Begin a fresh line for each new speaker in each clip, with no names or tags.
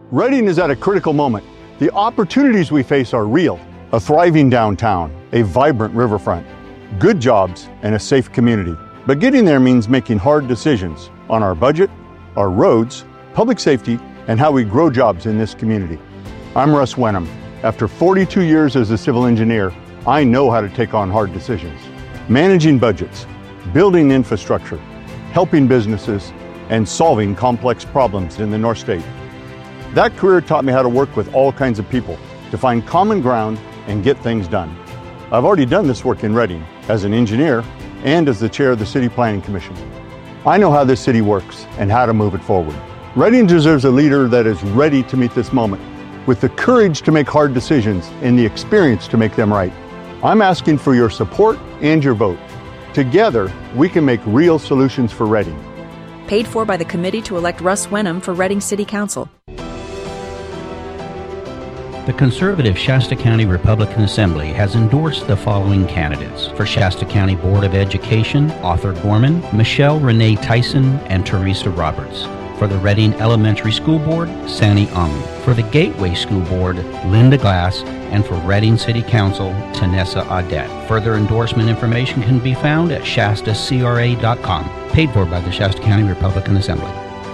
Reading is at a critical moment. The opportunities we face are real. A thriving downtown, a vibrant riverfront, good jobs, and a safe community. But getting there means making hard decisions on our budget, our roads, public safety, and how we grow jobs in this community. I'm Russ Wenham. After 42 years as a civil engineer, I know how to take on hard decisions. Managing budgets, building infrastructure, helping businesses, and solving complex problems in the North State. That career taught me how to work with all kinds of people to find common ground and get things done. I've already done this work in Reading as an engineer and as the chair of the City Planning Commission. I know how this city works and how to move it forward. Reading deserves a leader that is ready to meet this moment, with the courage to make hard decisions and the experience to make them right. I'm asking for your support and your vote. Together, we can make real solutions for Reading.
Paid for by the committee to elect Russ Wenham for Reading City Council.
The conservative Shasta County Republican Assembly has endorsed the following candidates for Shasta County Board of Education: Arthur Gorman, Michelle Renee Tyson, and Teresa Roberts. For the Reading Elementary School Board, Sani Ung. For the Gateway School Board, Linda Glass. And for Reading City Council, Tanessa Audette. Further endorsement information can be found at shastacra.com. Paid for by the Shasta County Republican Assembly.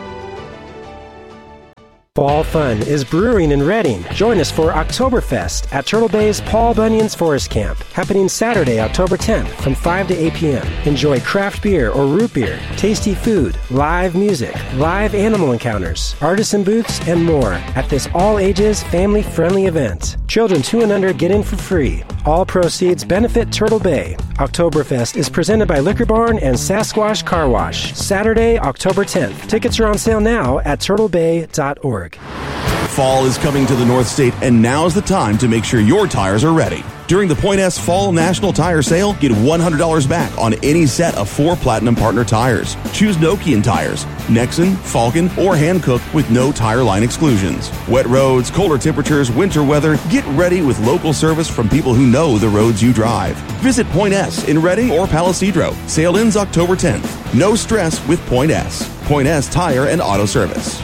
Fall fun is brewing in Reading. Join us for Oktoberfest at Turtle Bay's Paul Bunyan's Forest Camp, happening Saturday, October 10th from 5 to 8 p.m. Enjoy craft beer or root beer, tasty food, live music, live animal encounters, artisan booths, and more at this all-ages, family-friendly event. Children 2 and under get in for free. All proceeds benefit Turtle Bay. Oktoberfest is presented by Liquor Barn and Sasquatch Car Wash. Saturday, October 10th. Tickets are on sale now at turtlebay.org.
Fall is coming to the North State, and now's the time to make sure your tires are ready. During the Point S Fall National Tire Sale, get $100 back on any set of 4 Platinum Partner tires. Choose Nokian tires, Nexen, Falcon, or Hankook with no tire line exclusions. Wet roads, colder temperatures, winter weather, get ready with local service from people who know the roads you drive. Visit Point S in Reading or Palisadro. Sale ends October 10th. No stress with Point S. Point S Tire and Auto Service.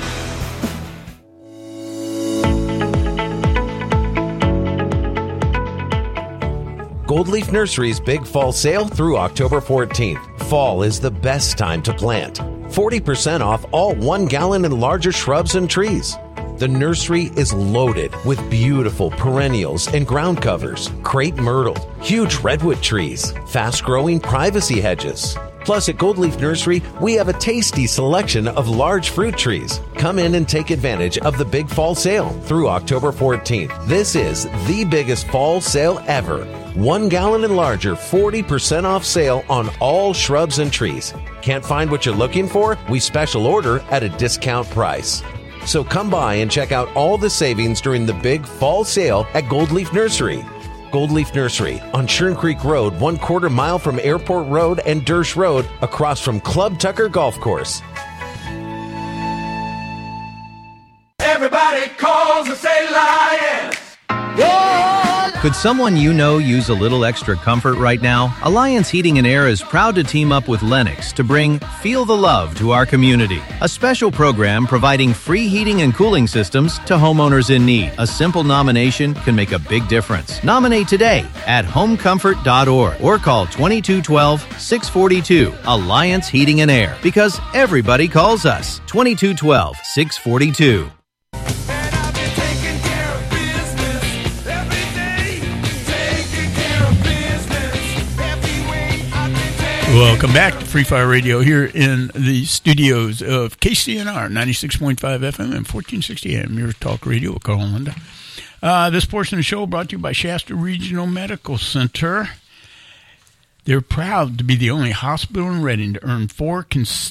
Goldleaf Nursery's Big Fall Sale through October 14th. Fall is the best time to plant. 40% off all 1 gallon and larger shrubs and trees. The nursery is loaded with beautiful perennials and ground covers, crepe myrtle, huge redwood trees, fast-growing privacy hedges. Plus, at Goldleaf Nursery, we have a tasty selection of large fruit trees. Come in and take advantage of the Big Fall Sale through October 14th. This is the biggest fall sale ever. 1 gallon and larger, 40% off sale on all shrubs and trees. Can't find what you're looking for? We special order at a discount price. So come by and check out all the savings during the Big Fall Sale at Goldleaf Nursery. Goldleaf Nursery on Churn Creek Road, 1/4 mile from Airport Road and Dersh Road, across from Club Tucker Golf Course.
Everybody calls and say Lions.
Could someone you know use a little extra comfort right now? Alliance Heating and Air is proud to team up with Lennox to bring Feel the Love to our community. A special program providing free heating and cooling systems to homeowners in need. A simple nomination can make a big difference. Nominate today at homecomfort.org or call 2212-642. Alliance Heating and Air, because everybody calls us. 2212-642.
Welcome back to Free Fire Radio here in the studios of KCNR 96.5 FM and 1460 AM, your talk radio with Carl and Linda. This portion of the show brought to you by Shasta Regional Medical Center. They're proud to be the only hospital in Reading to earn 5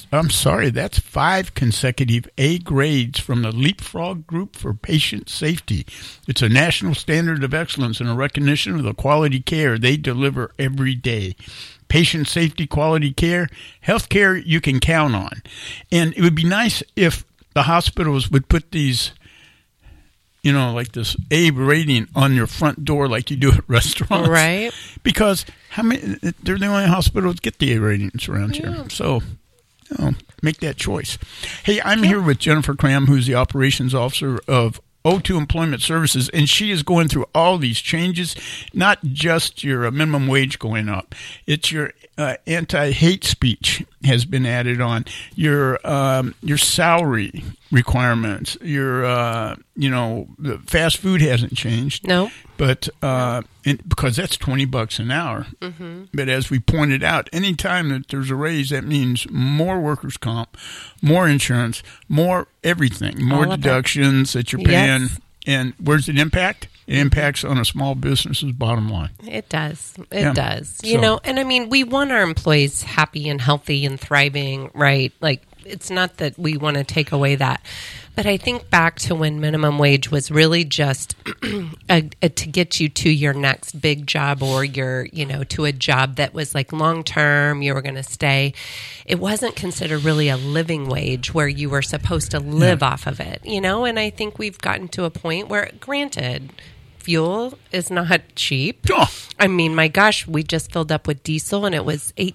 consecutive A grades from the Leapfrog Group for Patient Safety. It's a national standard of excellence and a recognition of the quality care they deliver every day. Patient safety, quality care, health care you can count on. And it would be nice if the hospitals would put these, like this A rating on your front door like you do at restaurants.
Right.
Because they're the only hospitals that get the A ratings around here. So make that choice. Hey, I'm here with Jennifer Cram, who's the operations officer of O2 Employment Services, and she is going through all these changes, not just your minimum wage going up. It's your anti-hate speech has been added on, your salary requirements, your the fast food hasn't changed.
No.
But because that's $20 an hour. Mm-hmm. But as we pointed out, anytime that there's a raise, that means more workers' comp, more insurance, more everything, more deductions that you're paying. Yes. And where's it impact? It impacts on a small business's bottom line.
It does. It does. You know, and I mean, we want our employees happy and healthy and thriving, right? Like, it's not that we want to take away that. But I think back to when minimum wage was really just to get you to your next big job or to a job that was like long term, you were going to stay. It wasn't considered really a living wage where you were supposed to live off of it, and I think we've gotten to a point where, granted, fuel is not cheap.
Oh.
I mean, my gosh, we just filled up with diesel and it was $8,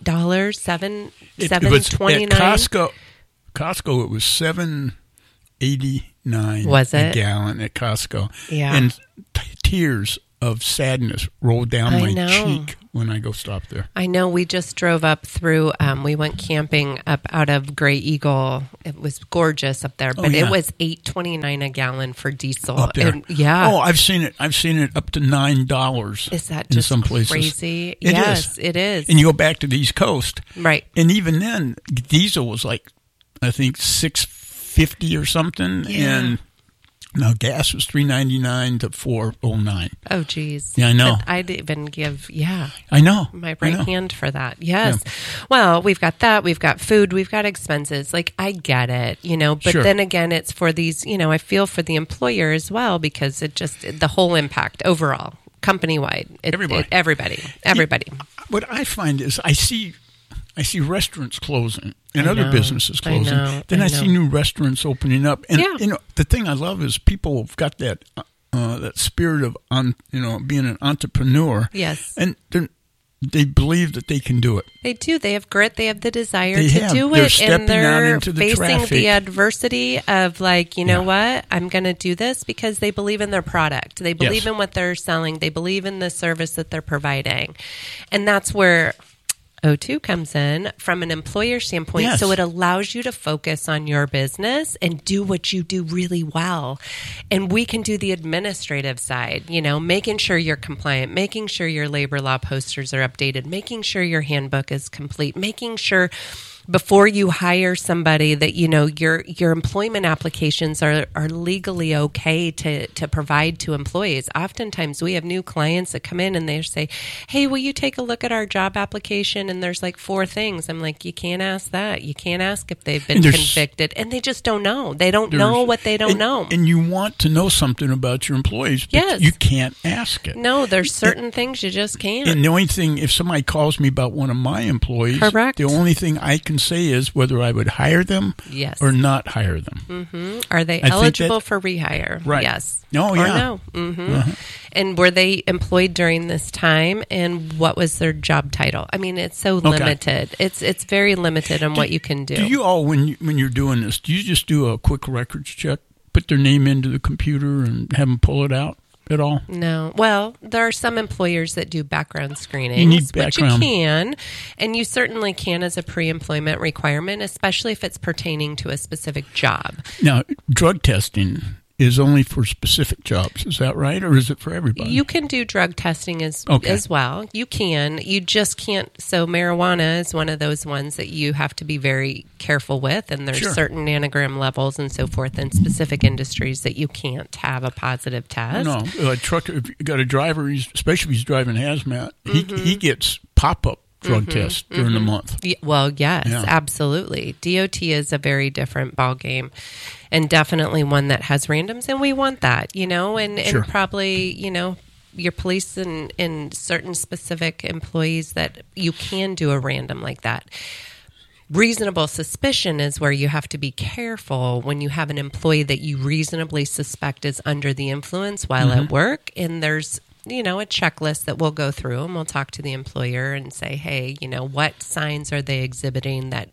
$7.29.
At Costco, it was $7.89
was it?
A gallon at Costco.
Yeah.
And tears of sadness roll down my cheek when I go stop there.
I know. We just drove up through, we went camping up out of Gray Eagle. It was gorgeous up there, but it was $8.29 a gallon for diesel.
Up there.
And, yeah.
Oh, I've seen it up to $9.
Is that just
in some places.
Crazy?
Yes,
it is.
And you go back to the East Coast.
Right.
And even then, diesel was like, I think $6.50 or something.
Yeah.
And now gas was $3.99 to $4.09.
Oh, geez.
Yeah, I know.
But I'd even give,
I know.
my right hand for that. Yes. Yeah. Well, we've got that. We've got food. We've got expenses. Like, I get it, but then again, it's for these, I feel for the employer as well, because it just, the whole impact overall, company-wide. Everybody.
What I find is I see restaurants closing and other businesses closing. Then I see new restaurants opening up. And the thing I love is people have got that spirit of being an entrepreneur.
Yes.
And they believe that they can do it.
They do. They have grit. They have the desire
to
do
it.
They're
stepping out into the
facing
traffic.
the adversity of like, you know what? I'm going to do this because they believe in their product. They believe in what they're selling. They believe in the service that they're providing. And that's where O2 comes in from an employer standpoint.
Yes.
So it allows you to focus on your business and do what you do really well. And we can do the administrative side, making sure you're compliant, making sure your labor law posters are updated, making sure your handbook is complete, making sure before you hire somebody that, your employment applications are legally okay to provide to employees. Oftentimes we have new clients that come in and they say, hey, will you take a look at our job application? And there's like 4 things. I'm like, you can't ask that. You can't ask if they've been convicted. And they just don't know. They don't know what they don't know.
And you want to know something about your employees, but you can't ask it.
No, there's certain things you just can't.
And the only thing, if somebody calls me about one of my employees,
correct,
the only thing I can say is whether I would hire them or not hire them.
Mm-hmm. Are they eligible for rehire?
Right.
Yes.
Oh,
or
yeah.
no. Mm-hmm. And were they employed during this time? And what was their job title? I mean, it's so limited. It's very limited on what you can do.
Do you all, when you're doing this, do you just do a quick records check, put their name into the computer and have them pull it out at all?
No. Well, there are some employers that do background screenings,
you need background.
Which you can, and you certainly can as a pre-employment requirement, especially if it's pertaining to a specific job.
Now, drug testing is only for specific jobs. Is that right? Or is it for everybody?
You can do drug testing as well. You can. You just can't. So marijuana is one of those ones that you have to be very careful with. And there's certain nanogram levels and so forth in specific industries that you can't have a positive test.
No. A truck, if you got a driver, especially if he's driving hazmat, he gets pop-up drug tests during the month.
Well, yes, absolutely. DOT is a very different ballgame. And definitely one that has randoms, and we want that, and probably, your police and certain specific employees that you can do a random like that. Reasonable suspicion is where you have to be careful when you have an employee that you reasonably suspect is under the influence while at work, and there's a checklist that we'll go through, and we'll talk to the employer and say, hey, what signs are they exhibiting that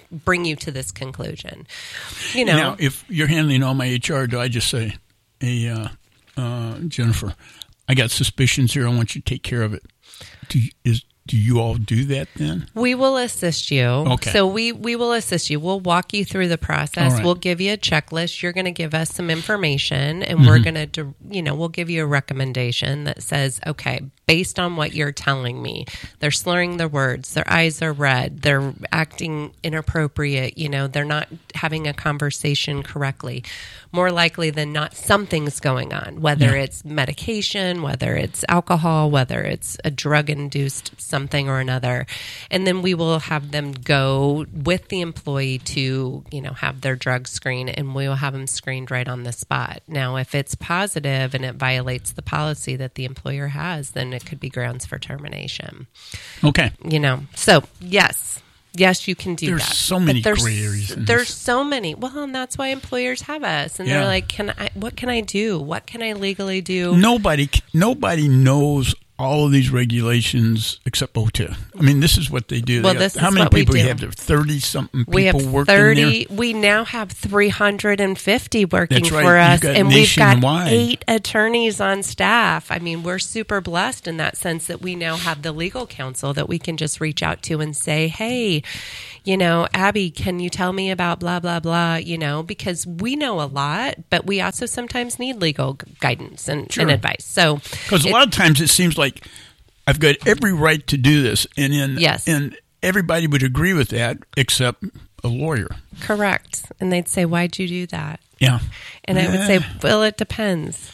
bring you to this conclusion. You know,
now, if you're handling all my HR, do I just say, hey, Jennifer, I got suspicions here. I want you to take care of it. Do you all do that then?
We will assist you.
Okay.
So we will assist you. We'll walk you through the process.
All right.
We'll give you a checklist. You're going to give us some information, and we're going to, we'll give you a recommendation that says, okay, based on what you're telling me, they're slurring their words, their eyes are red, they're acting inappropriate, they're not having a conversation correctly. More likely than not, something's going on, whether it's medication, whether it's alcohol, whether it's a drug-induced something or another. And then we will have them go with the employee to, have their drug screen, and we will have them screened right on the spot. Now, if it's positive and it violates the policy that the employer has, then it could be grounds for termination.
Okay.
So yes. Yes, you can do that.
There's so many gray areas.
There's so many. Well, and that's why employers have us. And they're like, what can I do? What can I legally do?
Nobody knows all of these regulations except OTIA. I mean, this is what they do.
Well, this is
how many
what we
people
do.
you have there? 30-something people
we have
working
30.
there?
We now have 350 working
That's right.
for us.
And
we've got
nationwide.
8 attorneys on staff. I mean, we're super blessed in that sense that we now have the legal counsel that we can just reach out to and say, hey, Abby, can you tell me about blah, blah, blah, because we know a lot, but we also sometimes need legal guidance and advice. So,
because a lot of times it seems like I've got every right to do this, and everybody would agree with that except a lawyer.
Correct. And they'd say, why'd you do that?
Yeah.
And I would say, well, it depends.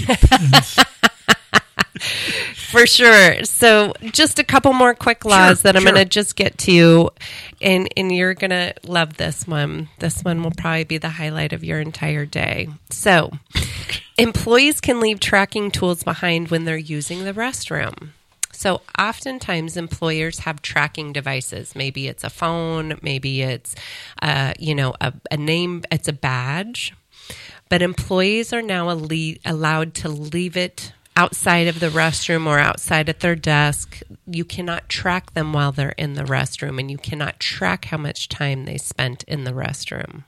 For sure. So just a couple more quick laws that I'm going to just get to, and you're going to love this one. This one will probably be the highlight of your entire day. So employees can leave tracking tools behind when they're using the restroom. So oftentimes employers have tracking devices. Maybe it's a phone, maybe it's, a name, it's a badge. But employees are now allowed to leave it outside of the restroom or outside at their desk. You cannot track them while they're in the restroom, and you cannot track how much time they spent in the restroom.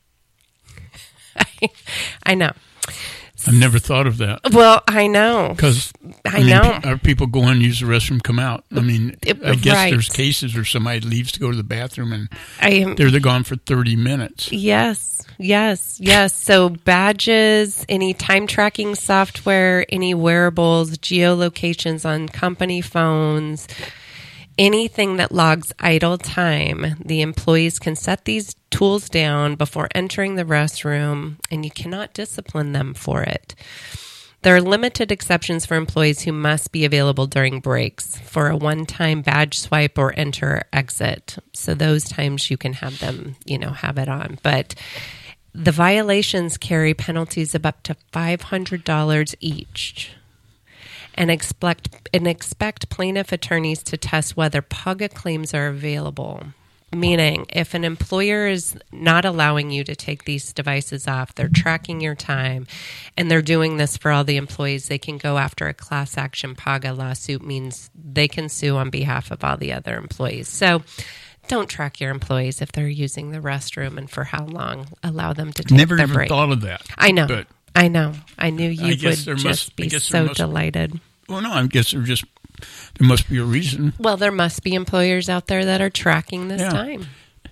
I know.
I've never thought of that.
Well, I know.
Because
I know.
Our people go in, use the restroom, come out. I mean, I guess
right.
there's cases where somebody leaves to go to the bathroom and they're gone for 30 minutes.
Yes. So badges, any time tracking software, any wearables, geolocations on company phones, anything that logs idle time, the employees can set these tools down before entering the restroom, and you cannot discipline them for it. There are limited exceptions for employees who must be available during breaks for a one-time badge swipe or enter/exit. So those times you can have them, have it on. But the violations carry penalties of up to $500 each. And expect plaintiff attorneys to test whether PUGA claims are available. Meaning, if an employer is not allowing you to take these devices off, they're tracking your time, and they're doing this for all the employees, they can go after a class action PUGA lawsuit, means they can sue on behalf of all the other employees. So don't track your employees if they're using the restroom and for how long. Allow them to take
Never
their
even
break.
thought of that.
I know.
But
I know. I knew you would just be so delighted.
Well, no, I guess there must be a reason.
Well, there must be employers out there that are tracking this time.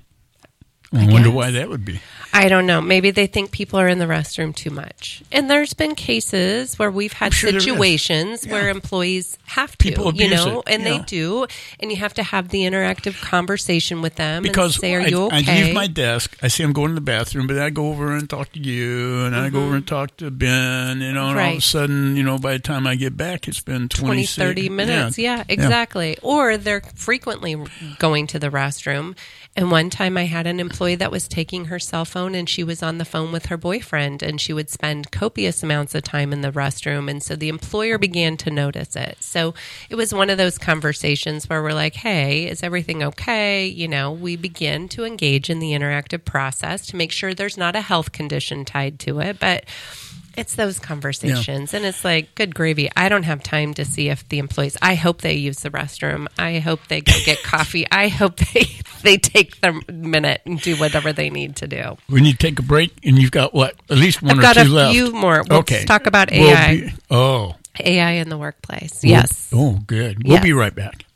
I wonder why that would be.
I don't know. Maybe they think people are in the restroom too much. And there's been cases where we've had situations where employees have to,
people abuse it.
and they do. And you have to have the interactive conversation with them
because
and say, are you okay?
I leave my desk. I say I'm going to the bathroom, but then I go over and talk to you, and I go over and talk to Ben, and all of a sudden, by the time I get back, it's been 20,
30 minutes. Yeah, exactly. Yeah. Or they're frequently going to the restroom. And one time I had an employee that was taking her cell phone, and she was on the phone with her boyfriend, and she would spend copious amounts of time in the restroom. And so the employer began to notice it. So it was one of those conversations where we're like, hey, is everything okay? We begin to engage in the interactive process to make sure there's not a health condition tied to it. But it's those conversations. And it's like, good gravy. I don't have time to see if the employees, I hope they use the restroom. I hope they go get coffee. I hope they they take the minute and do whatever they need to do.
We need to take a break, and you've got what? At least one
I've
or two left.
I've got a few more. Let's talk about AI. AI in the workplace. Yes.
Oh, good. We'll be right back.